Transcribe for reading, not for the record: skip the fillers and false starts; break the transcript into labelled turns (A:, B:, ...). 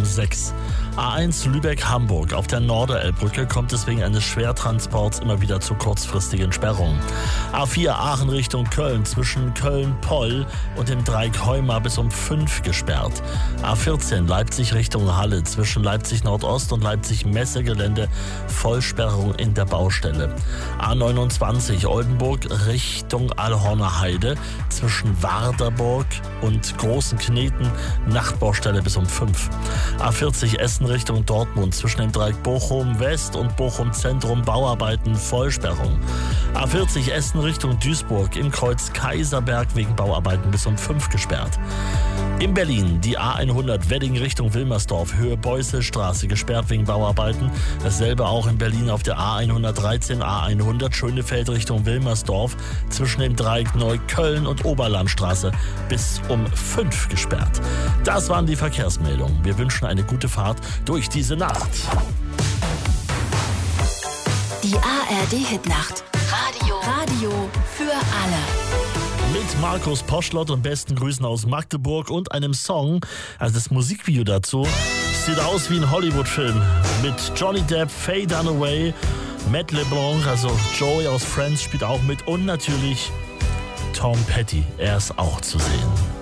A: 6. A1 Lübeck-Hamburg. Auf der Norderelbbrücke kommt es wegen eines Schwertransports immer wieder zu kurzfristigen Sperrungen. A4 Aachen Richtung Köln zwischen Köln-Poll und dem Dreieck Heuma bis um 5 gesperrt. A14 Leipzig Richtung Halle zwischen Leipzig Nordost und Leipzig Messegelände Vollsperrung in der Baustelle. A29 Oldenburg Richtung Allhorner Heide zwischen Warderburg und Großen Kneten Nachtbaustelle bis um 5. A40 Essen Richtung Dortmund zwischen dem Dreieck Bochum West und Bochum Zentrum Bauarbeiten Vollsperrung. A40 Essen Richtung Duisburg im Kreuz Kaiserberg wegen Bauarbeiten bis um 5 gesperrt. In Berlin die A100 Wedding Richtung Wilmersdorf, Höhe Beuselstraße gesperrt wegen Bauarbeiten. Dasselbe auch in Berlin auf der A113, A100 Schönefeld Richtung Wilmersdorf zwischen dem Dreieck Neukölln und Oberlandstraße bis um 5 gesperrt. Das waren die Verkehrsmeldungen. Wir wünschen eine gute Fahrt durch diese Nacht.
B: Die ARD-Hitnacht. Radio für alle.
A: Mit Markus Poschlott und besten Grüßen aus Magdeburg und einem Song, also das Musikvideo dazu, sieht aus wie ein Hollywood-Film mit Johnny Depp, Faye Dunaway, Matt LeBlanc, also Joey aus Friends spielt auch mit und natürlich Tom Petty, er ist auch zu sehen.